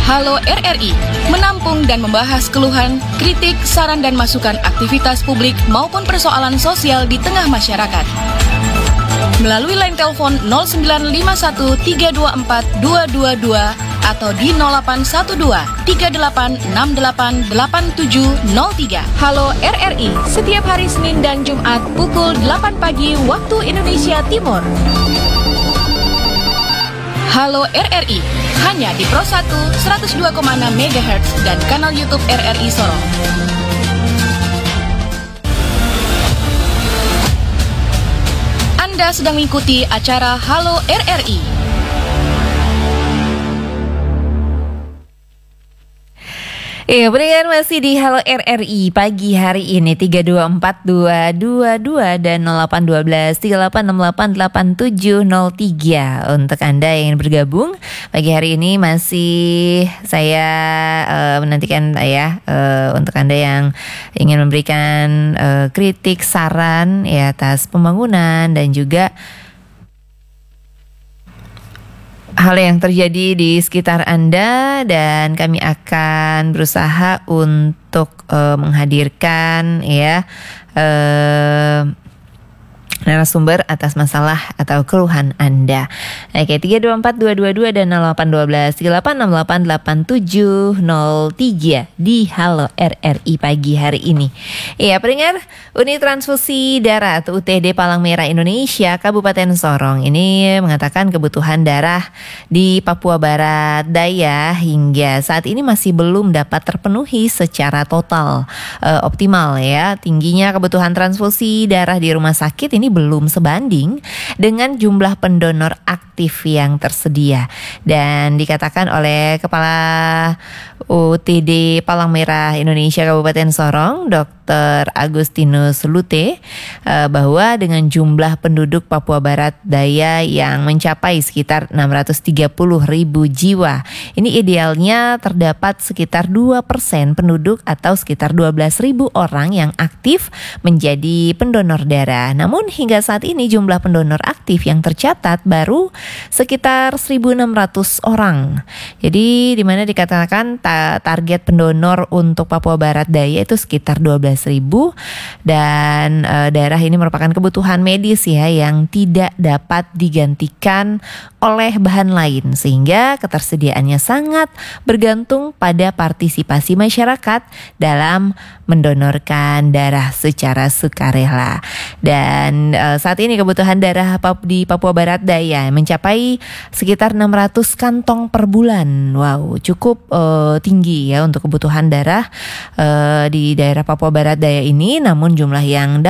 Halo RRI, menampung dan membahas keluhan, kritik, saran dan masukan aktivitas publik maupun persoalan sosial di tengah masyarakat. Melalui line telepon 0951324222 atau di 0812 38688703. Halo RRI, setiap hari Senin dan Jumat pukul 8 pagi waktu Indonesia Timur. Halo RRI, hanya di Pro 1 102,6 MHz dan kanal YouTube RRI Sorong. Anda sedang mengikuti acara Halo RRI. Iya, pendengar masih di Halo RRI pagi hari ini 3242222 dan 0812 38688703 untuk Anda yang ingin bergabung. Pagi hari ini masih saya menantikan untuk Anda yang ingin memberikan kritik, saran ya atas pembangunan dan juga hal yang terjadi di sekitar Anda, dan kami akan berusaha untuk menghadirkan narasumber atas masalah atau keluhan Anda. Oke, 3242222 dan 0812 38688703 di Halo RRI pagi hari ini. Iya, pendengar, Unit Transfusi Darah atau UTD Palang Merah Indonesia Kabupaten Sorong ini mengatakan kebutuhan darah di Papua Barat Daya hingga saat ini masih belum dapat terpenuhi secara total optimal ya. Tingginya kebutuhan transfusi darah di rumah sakit ini belum sebanding dengan jumlah pendonor aktif yang tersedia. Dan dikatakan oleh Kepala UTD Palang Merah Indonesia Kabupaten Sorong, Dr. Agustinus Lute, bahwa dengan jumlah penduduk Papua Barat Daya yang mencapai sekitar 630.000 jiwa, ini idealnya terdapat sekitar 2% penduduk atau sekitar 12.000 orang yang aktif menjadi pendonor darah. Namun hingga saat ini jumlah pendonor aktif yang tercatat baru sekitar 1.600 orang. Jadi di mana dikatakan target pendonor untuk Papua Barat Daya itu sekitar 12.000, dan darah ini merupakan kebutuhan medis ya yang tidak dapat digantikan oleh bahan lain, sehingga ketersediaannya sangat bergantung pada partisipasi masyarakat dalam mendonorkan darah secara sukarela. Dan saat ini kebutuhan darah di Papua Barat Daya mencapai sekitar 600 kantong per bulan. Wow, cukup tinggi ya untuk kebutuhan darah di daerah Papua Barat Daya ini. Namun jumlah yang